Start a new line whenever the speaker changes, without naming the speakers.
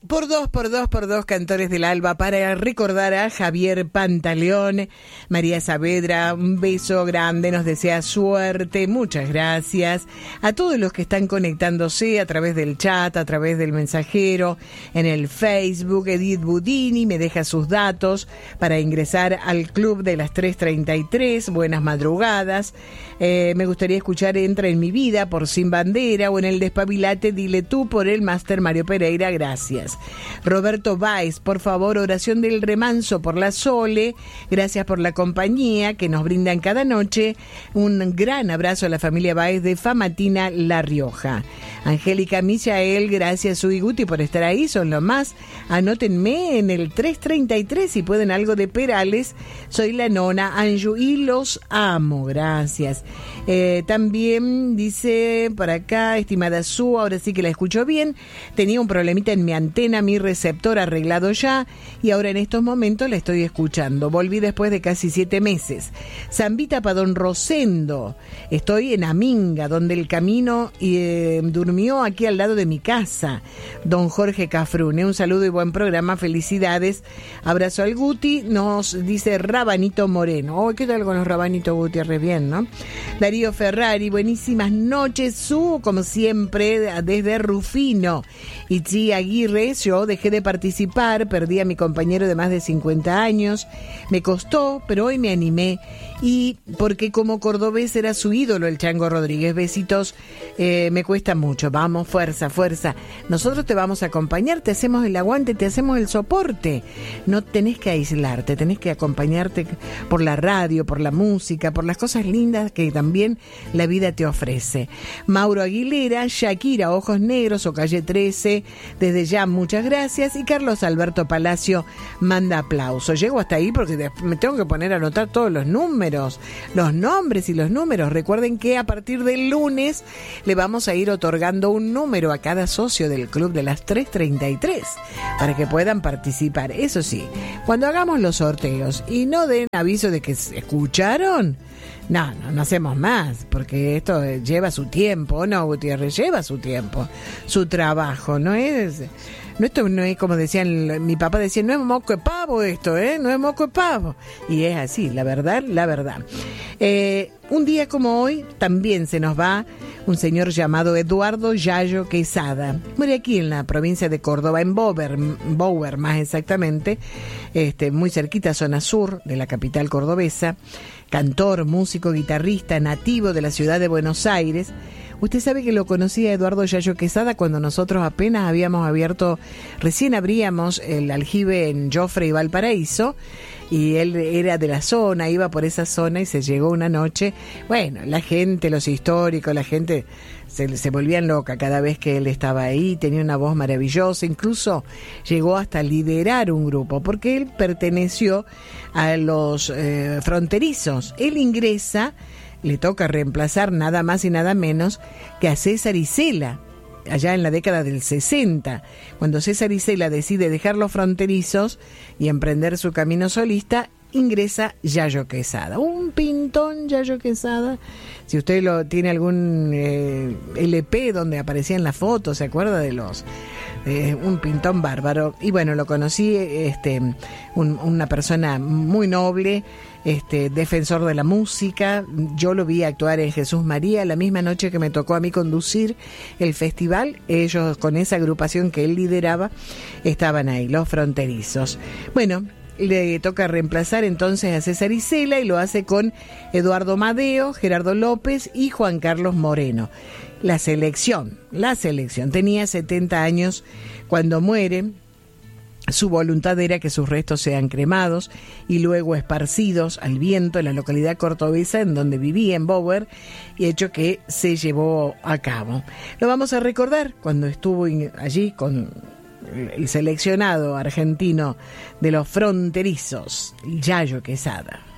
Por dos cantores del alba para recordar a Javier Pantaleón. María Saavedra, un beso grande, nos desea suerte, muchas gracias. A todos los que están conectándose a través del chat, a través del mensajero, en el Facebook. Edith Budini me deja sus datos para ingresar al club de las 3:33. Buenas madrugadas. Me gustaría escuchar Entra en mi vida por Sin Bandera, o en el Despabilate Dile tú por el Máster Mario Pereira, gracias. Roberto Báez, por favor, oración del remanso por la Sole, gracias por la compañía que nos brindan cada noche. Un gran abrazo a la familia Báez de Famatina, La Rioja. Angélica Michael, gracias Uy Guti por estar ahí, son lo más. Anótenme en el 333 si pueden algo de Perales. Soy la nona Anju y los amo, gracias. También dice por acá, estimada Su, ahora sí que la escucho bien. Tenía un problemita en mi antena, mi receptor arreglado ya, y ahora en estos momentos la estoy escuchando. Volví después de casi 7 meses. Zambita para don Rosendo. Estoy en Aminga, donde el camino durmió aquí al lado de mi casa. Don Jorge Cafrune, un saludo y buen programa, felicidades. Abrazo al Guti, nos dice Rabanito Moreno. Oh, ¿qué tal con los Rabanito Gutiérrez? Bien, ¿no? Darío Ferrari, buenísimas noches, Su, como siempre, desde Rufino. Itzi Aguirre, yo dejé de participar, perdí a mi compañero de más de 50 años, me costó, pero hoy me animé, y porque como cordobés era su ídolo el Chango Rodríguez. Besitos, me cuesta mucho, vamos, fuerza, nosotros te vamos a acompañar, te hacemos el aguante, te hacemos el soporte, no tenés que aislarte, tenés que acompañarte por la radio, por la música, por las cosas lindas que también la vida te ofrece. Mauro Aguilera, Shakira, Ojos Negros o Calle 13, desde ya muchas gracias. Y Carlos Alberto Palacio manda aplauso. Llego hasta ahí porque me tengo que poner a anotar todos los números, los nombres y los números. Recuerden que a partir del lunes le vamos a ir otorgando un número a cada socio del club de las 3:33 para que puedan participar. Eso sí, cuando hagamos los sorteos y no den aviso de que escucharon, no hacemos más, porque esto lleva su tiempo, ¿no, Gutiérrez? Lleva su tiempo, su trabajo, no es... Esto no es como decían, mi papá decía, no es moco de pavo esto, no es moco de pavo. Y es así, la verdad. Un día como hoy también se nos va un señor llamado Eduardo Yayo Quesada. Muere aquí en la provincia de Córdoba, en Bower más exactamente, muy cerquita, zona sur de la capital cordobesa. Cantor, músico, guitarrista, nativo de la ciudad de Buenos Aires. Usted sabe que lo conocí a Eduardo Yayo Quesada cuando nosotros apenas recién abríamos el aljibe en Jofre y Valparaíso, y él era de la zona, iba por esa zona y se llegó una noche. Bueno, la gente, los históricos, la gente se volvían loca cada vez que él estaba ahí, tenía una voz maravillosa, incluso llegó hasta liderar un grupo, porque él perteneció a los fronterizos. Él ingresa, le toca reemplazar nada más y nada menos que a César Isela, allá en la década del 60, cuando César Isela decide dejar los fronterizos y emprender su camino solista, ingresa Yayo Quesada, un pintón Yayo Quesada. Si usted tiene algún LP donde aparecían las fotos, ¿se acuerda de un pintón bárbaro? Y bueno, lo conocí, una persona muy noble, defensor de la música. Yo lo vi actuar en Jesús María la misma noche que me tocó a mí conducir el festival. Ellos, con esa agrupación que él lideraba, estaban ahí, los fronterizos. Bueno, le toca reemplazar entonces a César Isela, y lo hace con Eduardo Madeo, Gerardo López y Juan Carlos Moreno. La selección. Tenía 70 años cuando muere. Su voluntad era que sus restos sean cremados y luego esparcidos al viento en la localidad cordobesa en donde vivía, en Bower, y hecho que se llevó a cabo. Lo vamos a recordar cuando estuvo allí con el seleccionado argentino de los fronterizos, Yayo Quesada.